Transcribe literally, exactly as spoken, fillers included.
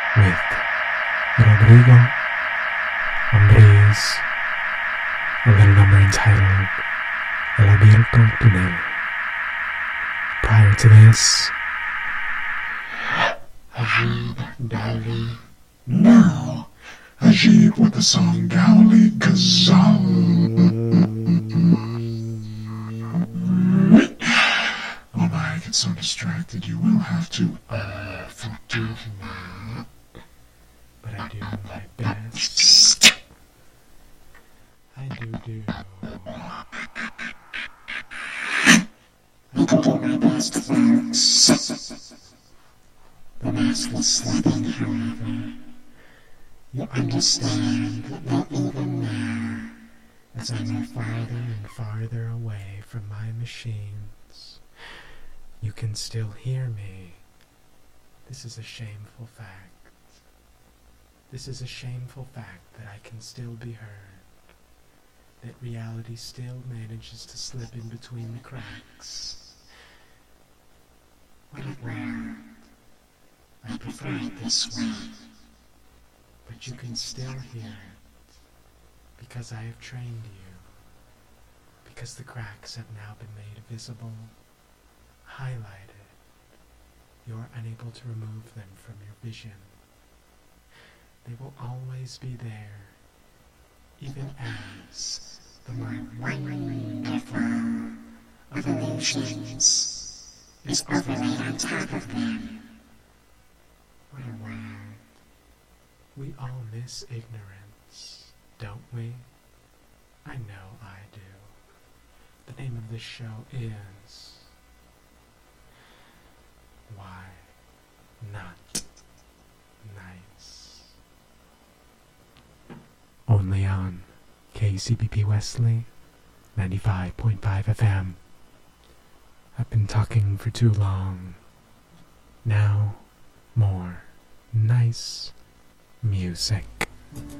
with Rodrigo Andres, a little number entitled El Abierto Tunel. Prior to this, Ajib Dowley. Now, Ajib with the song Dowley Ghazal. Oh my, I get so distracted. You will have to, uh, forgive me. But I do my best. I do do. I can do my best, thanks. The maskless sleeping, however, you understand that not even now, as I move farther and farther away from my machines, you can still hear me. This is a shameful fact. This is a shameful fact that I can still be heard, that reality still manages to slip in between the cracks. What a world. I prefer it this way, but you can still hear it, because I have trained you, because the cracks have now been made visible, highlighted. You are unable to remove them from your vision. They will always be there, even as the more wonderful of illusions is overlaid on top of them. What a world. We all miss ignorance, don't we? I know I do. The name of this show is Why Not Nice. Only on K C B P Wesley, ninety-five point five F M. I've been talking for too long. Now, more nice music.